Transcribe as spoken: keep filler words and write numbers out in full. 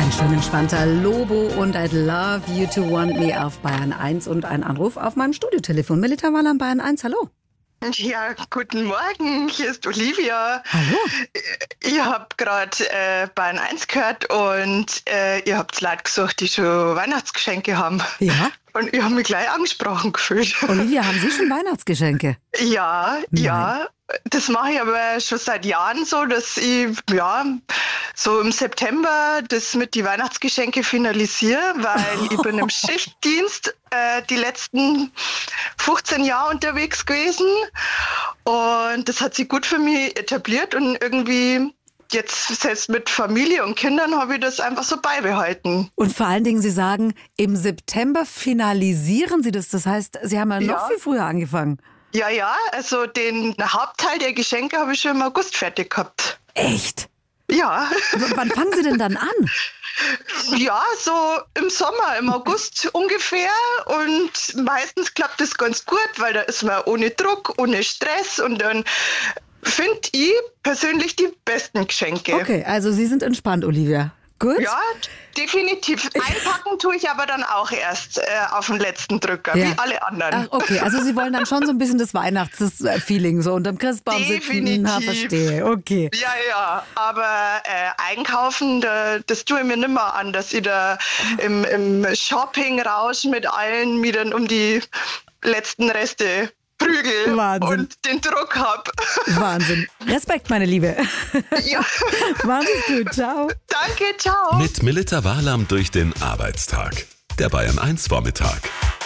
Ein schön entspannter Lobo und I'd love you to want me auf Bayern eins und ein Anruf auf meinem Studiotelefon. Melita Wahler, Bayern eins, hallo. Ja, guten Morgen, hier ist Olivia. Hallo. Ich habe gerade äh, Bayern eins gehört und äh, ihr habt Leute gesucht, die schon Weihnachtsgeschenke haben. Ja? Und ich habe mich gleich angesprochen gefühlt. Olivia, haben Sie schon Weihnachtsgeschenke? Ja, Nein. ja. Das mache ich aber schon seit Jahren so, dass ich ja so im September das mit die Weihnachtsgeschenke finalisiere, weil ich bin im Schichtdienst äh, die letzten fünfzehn Jahre unterwegs gewesen und das hat sich gut für mich etabliert und irgendwie jetzt selbst mit Familie und Kindern habe ich das einfach so beibehalten. Und vor allen Dingen, Sie sagen, im September finalisieren Sie das. Das heißt, Sie haben ja noch Ja. viel früher angefangen. Ja, ja, also den Hauptteil der Geschenke habe ich schon im August fertig gehabt. Echt? Ja. W- Wann fangen Sie denn dann an? Ja, so im Sommer, im August ungefähr. Und meistens klappt das ganz gut, weil da ist man ohne Druck, ohne Stress. Und dann finde ich persönlich die besten Geschenke. Okay, also Sie sind entspannt, Olivia. Gut? Ja, definitiv. Einpacken tue ich aber dann auch erst äh, auf den letzten Drücker, Ja. wie alle anderen. Ach, okay, also Sie wollen dann schon so ein bisschen das Weihnachtsfeeling, so unterm Christbaum sitzen. Na, Definitiv. verstehe, okay. Ja, ja, aber äh, einkaufen, da, das tue ich mir nicht mehr an, dass ich da im, im Shopping-Rausch mit allen mir dann um die letzten Reste prügel Wahnsinn. und den Druck hab. Wahnsinn. Respekt, meine Liebe. Ja, Machen Sie es gut, ciao. danke, ciao. Mit Melita Wahlam durch den Arbeitstag. Der Bayern eins Vormittag.